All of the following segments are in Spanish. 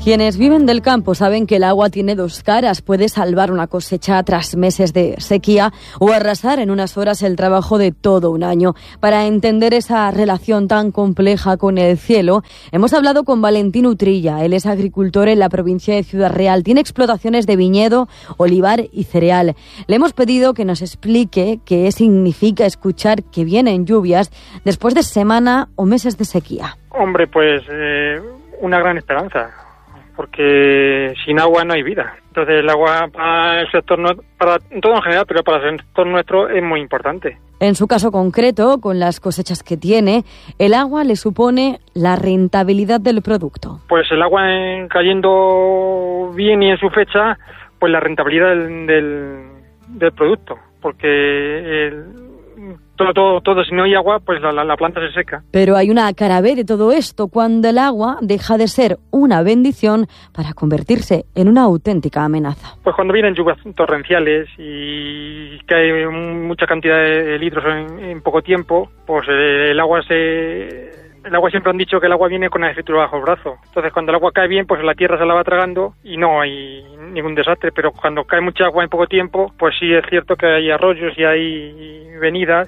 Quienes viven del campo saben que el agua tiene dos caras. Puede salvar una cosecha tras meses de sequía o arrasar en unas horas el trabajo de todo un año. Para entender esa relación tan compleja con el cielo, hemos hablado con Valentín Utrilla. Él es agricultor en la provincia de Ciudad Real. Tiene explotaciones de viñedo, olivar y cereal. Le hemos pedido que nos explique qué significa escuchar que vienen lluvias después de semana o meses de sequía. Hombre, pues una gran esperanza, porque sin agua no hay vida. Entonces el agua para el sector, para todo en general, pero para el sector nuestro es muy importante. En su caso concreto, con las cosechas que tiene, el agua le supone la rentabilidad del producto. Pues el agua cayendo bien y en su fecha, pues la rentabilidad del producto, porque todo, si no hay agua, pues la planta se seca. Pero hay una cara B de todo esto, cuando el agua deja de ser una bendición para convertirse en una auténtica amenaza. Pues cuando vienen lluvias torrenciales y cae mucha cantidad de litros en poco tiempo, pues el agua siempre han dicho que el agua viene con la escritura bajo el brazo. Entonces cuando el agua cae bien, pues la tierra se la va tragando y no hay ningún desastre. Pero cuando cae mucha agua en poco tiempo, pues sí es cierto que hay arroyos y hay venidas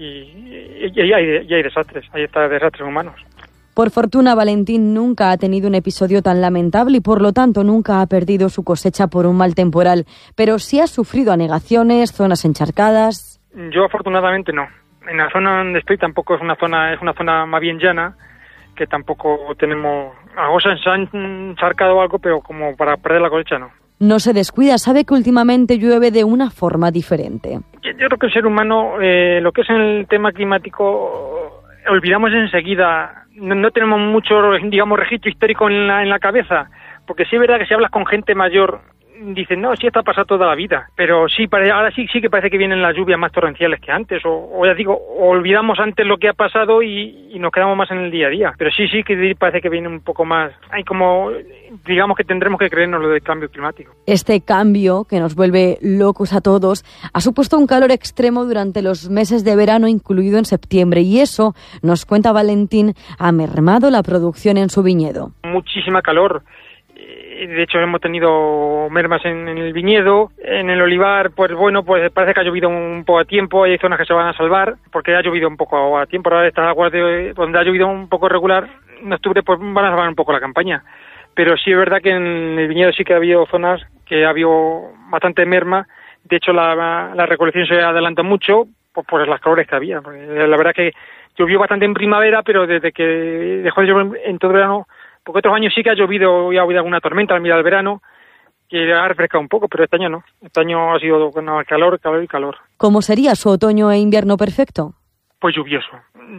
y hay desastres, hay desastres humanos. Por fortuna, Valentín nunca ha tenido un episodio tan lamentable y por lo tanto nunca ha perdido su cosecha por un mal temporal. Pero sí ha sufrido anegaciones, zonas encharcadas. Yo afortunadamente no. En la zona donde estoy tampoco es una zona más bien llana, que tampoco tenemos... Algo se han encharcado algo, pero como para perder la cosecha no. No se descuida, sabe que últimamente llueve de una forma diferente. Yo creo que el ser humano, lo que es en el tema climático, olvidamos enseguida. No tenemos mucho, digamos, registro histórico en la cabeza, porque sí es verdad que si hablas con gente mayor, dicen, no, sí, esto ha pasado toda la vida, pero sí, ahora sí que parece que vienen las lluvias más torrenciales que antes, o ya digo, olvidamos antes lo que ha pasado y nos quedamos más en el día a día, pero sí que parece que viene un poco más, hay como, digamos que tendremos que creernos lo del cambio climático. Este cambio, que nos vuelve locos a todos, ha supuesto un calor extremo durante los meses de verano, incluido en septiembre, y eso, nos cuenta Valentín, ha mermado la producción en su viñedo. Muchísima calor. De hecho hemos tenido mermas en el viñedo, en el olivar, pues bueno, pues parece que ha llovido un poco a tiempo, hay zonas que se van a salvar, porque ha llovido un poco a tiempo, ahora estas aguas donde ha llovido un poco regular, en octubre pues van a salvar un poco la campaña, pero sí es verdad que en el viñedo sí que ha habido zonas que ha habido bastante merma, de hecho la recolección se adelanta mucho, pues por las calores que había, porque la verdad que llovió bastante en primavera, pero desde que dejó de llover en todo el verano, porque otros años sí que ha llovido y ha habido alguna tormenta al mirar del verano, que ha refrescado un poco, pero este año no. Este año ha sido con calor y calor. ¿Cómo sería su otoño e invierno perfecto? Pues lluvioso.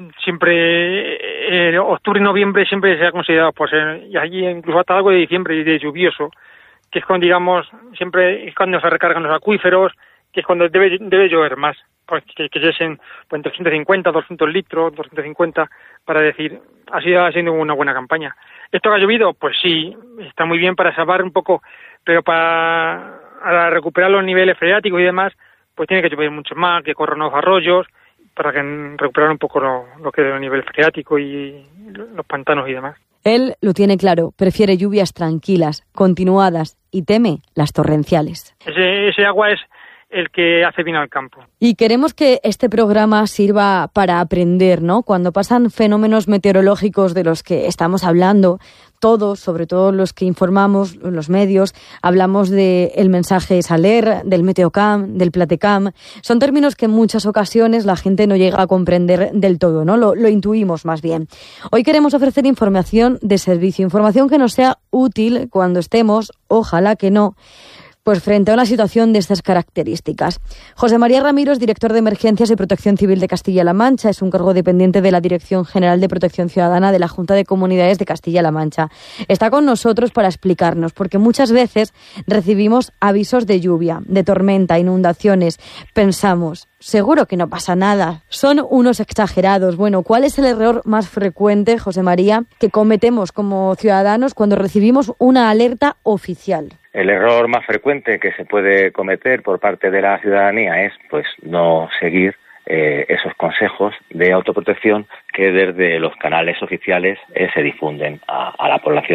Siempre, octubre y noviembre siempre se ha considerado, pues, y allí incluso hasta algo de diciembre, de lluvioso, que es cuando, digamos, siempre es cuando se recargan los acuíferos, que es cuando debe llover más. Pues que lleguen pues, entre 150, 200 litros, 250, para decir, ha sido una buena campaña. ¿Esto que ha llovido? Pues sí, está muy bien para salvar un poco, pero para recuperar los niveles freáticos y demás, pues tiene que llover mucho más, que corran los arroyos, para recuperar un poco lo que es el nivel freático y los pantanos y demás. Él lo tiene claro, prefiere lluvias tranquilas, continuadas, y teme las torrenciales. Ese agua es el que hace bien al campo. Y queremos que este programa sirva para aprender, ¿no? Cuando pasan fenómenos meteorológicos de los que estamos hablando, todos, sobre todo los que informamos, los medios, hablamos del mensaje Saler, del Meteocam, del Platecam. Son términos que en muchas ocasiones la gente no llega a comprender del todo, ¿no? Lo intuimos más bien. Hoy queremos ofrecer información de servicio, información que nos sea útil cuando estemos, ojalá que no, pues frente a una situación de estas características. José María Ramiro es director de Emergencias y Protección Civil de Castilla-La Mancha. Es un cargo dependiente de la Dirección General de Protección Ciudadana de la Junta de Comunidades de Castilla-La Mancha. Está con nosotros para explicarnos, porque muchas veces recibimos avisos de lluvia, de tormenta, inundaciones. Pensamos, seguro que no pasa nada. Son unos exagerados. Bueno, ¿cuál es el error más frecuente, José María, que cometemos como ciudadanos cuando recibimos una alerta oficial? El error más frecuente que se puede cometer por parte de la ciudadanía es pues no seguir esos consejos de autoprotección que desde los canales oficiales se difunden a la población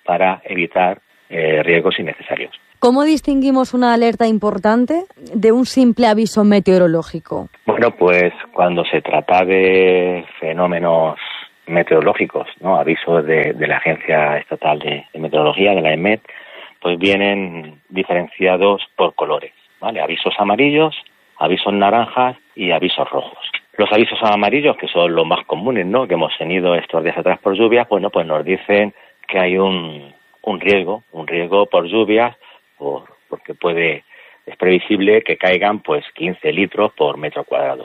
para evitar riesgos innecesarios. ¿Cómo distinguimos una alerta importante de un simple aviso meteorológico? Bueno, pues cuando se trata de fenómenos meteorológicos, ¿no? Avisos de la Agencia Estatal de Meteorología, de la EMET, pues vienen diferenciados por colores, ¿vale? Avisos amarillos, avisos naranjas y avisos rojos. Los avisos amarillos, que son los más comunes, ¿no?, que hemos tenido estos días atrás por lluvias, bueno, pues nos dicen que hay un riesgo por lluvias, porque es previsible que caigan pues 15 litros por metro cuadrado.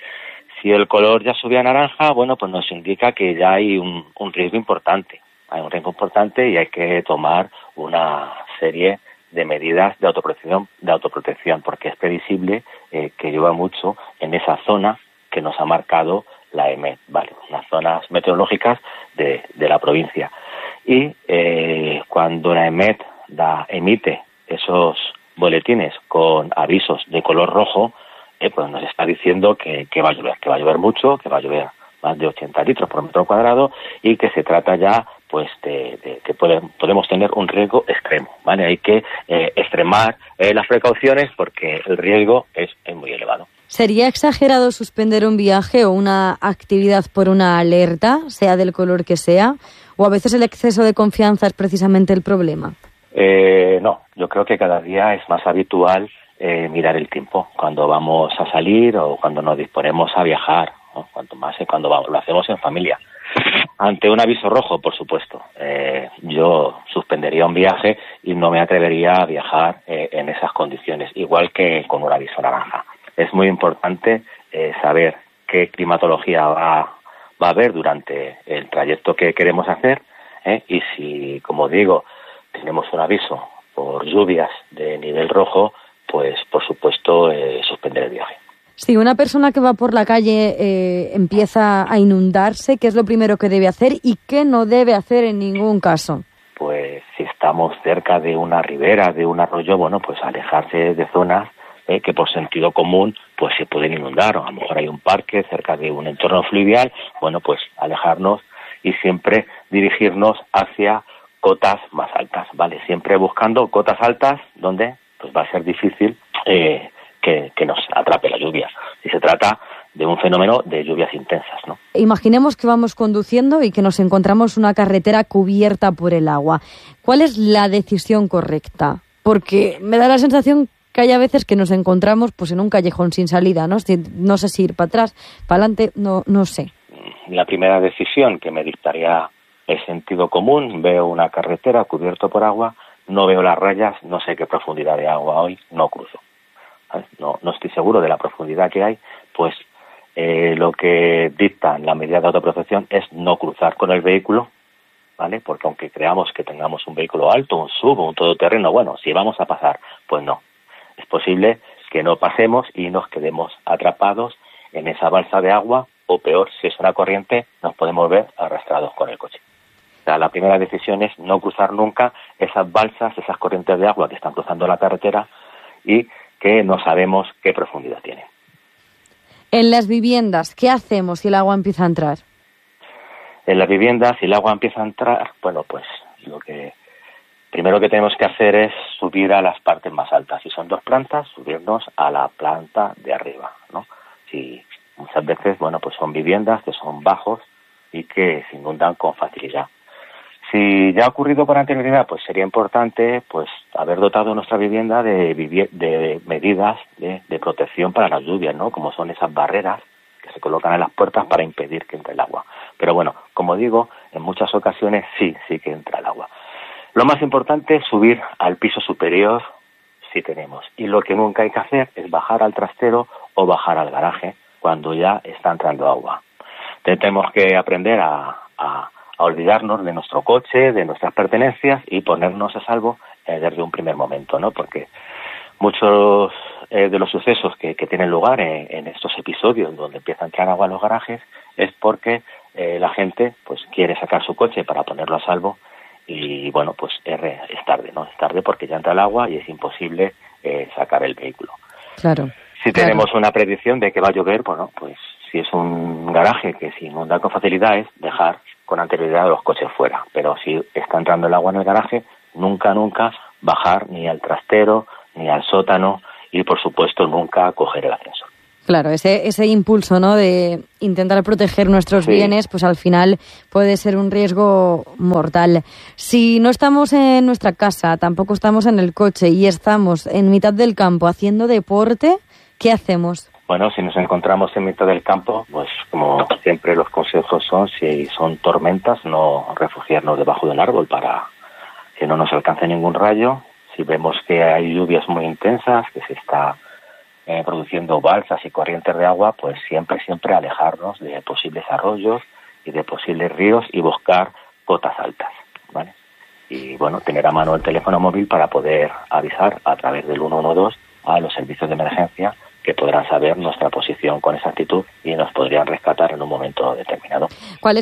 Si el color ya sube a naranja, bueno, pues nos indica que ya hay un riesgo importante. Hay un riesgo importante y hay que tomar una serie de medidas de autoprotección, porque es previsible que llueva mucho en esa zona que nos ha marcado la EMET, ¿vale? Las zonas meteorológicas de la provincia. Y cuando la EMET emite esos boletines con avisos de color rojo, pues nos está diciendo que va a llover mucho, que va a llover más de 80 litros por metro cuadrado y que se trata ya pues de que podemos tener un riesgo extremo, ¿vale? Hay que extremar las precauciones porque el riesgo es muy elevado. ¿Sería exagerado suspender un viaje o una actividad por una alerta, sea del color que sea? ¿O a veces el exceso de confianza es precisamente el problema? No, yo creo que cada día es más habitual mirar el tiempo cuando vamos a salir o cuando nos disponemos a viajar, ¿no? Cuanto más cuando lo hacemos en familia. Ante un aviso rojo, por supuesto, yo suspendería un viaje y no me atrevería a viajar en esas condiciones, igual que con un aviso naranja. Es muy importante saber qué climatología va a haber durante el trayecto que queremos hacer, y si, como digo, tenemos un aviso por lluvias de nivel rojo, pues por supuesto suspender el viaje. Si una persona que va por la calle empieza a inundarse, ¿qué es lo primero que debe hacer y qué no debe hacer en ningún caso? Pues si estamos cerca de una ribera, de un arroyo, bueno, pues alejarse de zonas que por sentido común pues se pueden inundar, o a lo mejor hay un parque cerca de un entorno fluvial, bueno, pues alejarnos y siempre dirigirnos hacia cotas más altas, ¿vale? Siempre buscando cotas altas donde pues va a ser difícil que nos atrape la lluvia, si se trata de un fenómeno de lluvias intensas, ¿no? Imaginemos que vamos conduciendo y que nos encontramos una carretera cubierta por el agua. ¿Cuál es la decisión correcta? Porque me da la sensación que hay a veces que nos encontramos pues en un callejón sin salida, ¿no? No sé si ir para atrás, para adelante, no sé. La primera decisión que me dictaría el sentido común, veo una carretera cubierta por agua, no veo las rayas, no sé qué profundidad de agua hoy, no cruzo. ¿Sabes? No estoy seguro de la profundidad que hay, pues lo que dictan las medidas de autoprotección es no cruzar con el vehículo, ¿vale? Porque aunque creamos que tengamos un vehículo alto, un SUV, un todoterreno, bueno, si vamos a pasar, pues no. Es posible que no pasemos y nos quedemos atrapados en esa balsa de agua, o peor, si es una corriente, nos podemos ver arrastrados con el coche. O sea, la primera decisión es no cruzar nunca esas balsas, esas corrientes de agua que están cruzando la carretera y que no sabemos qué profundidad tienen. En las viviendas, ¿qué hacemos si el agua empieza a entrar? En las viviendas, si el agua empieza a entrar, bueno, pues lo que primero que tenemos que hacer es subir a las partes más altas. Si son 2 plantas, subirnos a la planta de arriba, ¿no? Si muchas veces, bueno, pues son viviendas que son bajos y que se inundan con facilidad. Si ya ha ocurrido con anterioridad, pues sería importante pues haber dotado nuestra vivienda de medidas de protección para las lluvias, ¿no? Como son esas barreras que se colocan en las puertas para impedir que entre el agua. Pero bueno, como digo, en muchas ocasiones sí que entra el agua. Lo más importante es subir al piso superior si tenemos. Y lo que nunca hay que hacer es bajar al trastero o bajar al garaje cuando ya está entrando agua. Tenemos que aprender a olvidarnos de nuestro coche, de nuestras pertenencias y ponernos a salvo desde un primer momento, ¿no? Porque muchos de los sucesos que tienen lugar en estos episodios donde empieza a entrar agua en los garajes es porque la gente pues quiere sacar su coche para ponerlo a salvo y bueno, pues es tarde, ¿no? Es tarde porque ya entra el agua y es imposible sacar el vehículo. Claro. Si tenemos una predicción de que va a llover, bueno, pues si es un garaje que se inunda con facilidad es dejar con anterioridad los coches fuera. Pero si está entrando el agua en el garaje, nunca bajar ni al trastero, ni al sótano y, por supuesto, nunca coger el ascensor. Claro, ese impulso, ¿no?, de intentar proteger nuestros bienes, pues al final puede ser un riesgo mortal. Si no estamos en nuestra casa, tampoco estamos en el coche y estamos en mitad del campo haciendo deporte, ¿qué hacemos? Bueno, si nos encontramos en mitad del campo, pues como siempre los consejos son, si son tormentas, no refugiarnos debajo de un árbol para que no nos alcance ningún rayo. Si vemos que hay lluvias muy intensas, que se está produciendo balsas y corrientes de agua, pues siempre alejarnos de posibles arroyos y de posibles ríos y buscar cotas altas, ¿vale? Y bueno, tener a mano el teléfono móvil para poder avisar a través del 112 a los servicios de emergencia, que podrán saber nuestra posición con exactitud y nos podrían rescatar en un momento determinado. ¿Cuál